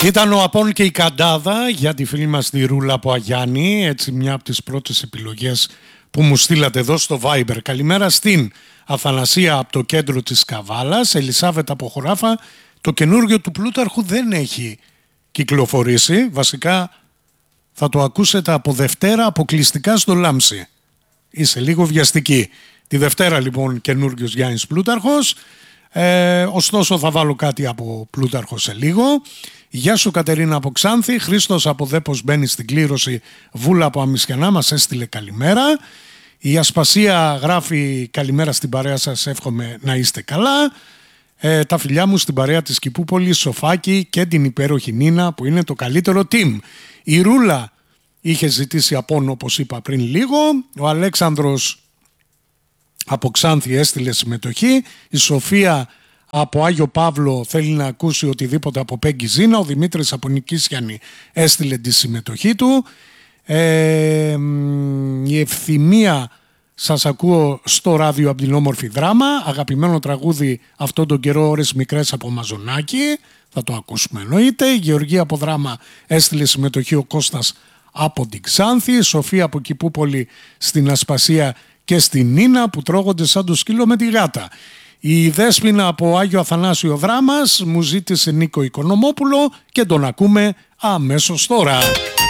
Ήταν ο Απόν και η Καντάδα για τη φίλη μας τη Ρούλα από Αγιάννη. Έτσι μια από τις πρώτες επιλογές που μου στείλατε εδώ στο Viber. Καλημέρα στην Αθανασία από το κέντρο της Καβάλας. Ελισάβετ από Χωράφα. Το καινούργιο του Πλούταρχου δεν έχει κυκλοφορήσει. Βασικά θα το ακούσετε από Δευτέρα αποκλειστικά στο Λάμψη. Είσαι λίγο βιαστική. Τη Δευτέρα λοιπόν καινούργιος Γιάννης Πλούταρχος. Ωστόσο θα βάλω κάτι από Πλούταρχο σε λίγο. Γεια σου Κατερίνα από Ξάνθη. Χρήστος από Δέπος μπαίνει στην κλήρωση. Βούλα από Αμισιανά μας έστειλε καλημέρα. Η Ασπασία γράφει καλημέρα στην παρέα σας, εύχομαι να είστε καλά. Τα φιλιά μου στην παρέα της Κηπούπολης, Σοφάκη και την υπέροχη Νίνα που είναι το καλύτερο team. Η Ρούλα είχε ζητήσει απόν όπως είπα πριν λίγο. Ο Αλέξανδρος από Ξάνθη έστειλε συμμετοχή. Η Σοφία από Άγιο Παύλο θέλει να ακούσει οτιδήποτε από Πέγγι Ζήνα. Ο Δημήτρης από Νικήσιανη έστειλε τη συμμετοχή του. Η Ευθυμία σας ακούω στο ράδιο από την όμορφη Δράμα. Αγαπημένο τραγούδι αυτόν τον καιρό, ώρες μικρές από Μαζονάκη. Θα το ακούσουμε εννοείται. Η Γεωργία από Δράμα έστειλε συμμετοχή, ο Κώστας από την Ξάνθη. Η Σοφία από Κηπούπολη στην Ασπασία και στην Νίνα που τρώγονται σαν το σκύλο με τη γάτα. Η Δέσποινα από Άγιο Αθανάσιο Δράμας μου ζήτησε Νίκο Οικονομόπουλο και τον ακούμε αμέσως τώρα.